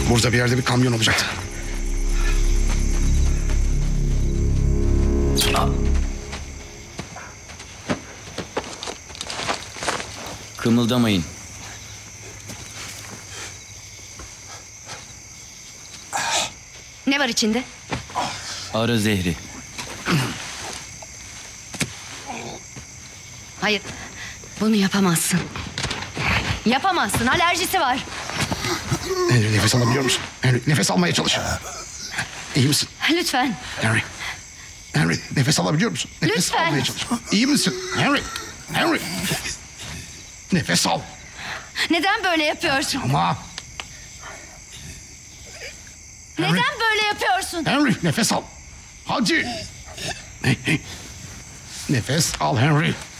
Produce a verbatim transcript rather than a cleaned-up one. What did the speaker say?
Burada bir yerde bir kamyon olacaktı. Kımıldamayın. Ne var içinde? Arı zehri. Hayır. Bunu yapamazsın. Yapamazsın. Alerjisi var. Henry, nefes alabiliyor musun? Henry, nefes almaya çalış. İyi misin? Lütfen. Henry. Henry, nefes alabiliyor musun? Nefes Lütfen. almaya çalış. İyi misin? Henry. Henry. Nefes al. Neden böyle yapıyorsun? Ama Henry. Neden böyle yapıyorsun? Henry, nefes al. Hadi. Hey, hey. Nefes al Henry.